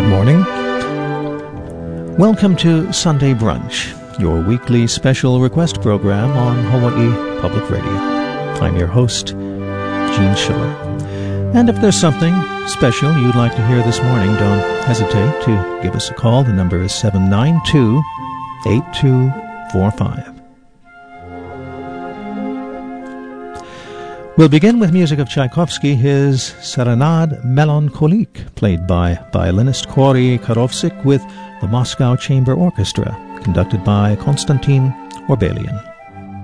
Good morning. Welcome to Sunday Brunch, your weekly special request program on Hawaii Public Radio. I'm your host, Gene Schiller. And if there's something special you'd like to hear this morning, don't hesitate to give us a call. The number is 792-8245. We'll begin with music of Tchaikovsky, his Serenade Melancholique, played by violinist Cory Karovsik with the Moscow Chamber Orchestra, conducted by Konstantin Orbelian.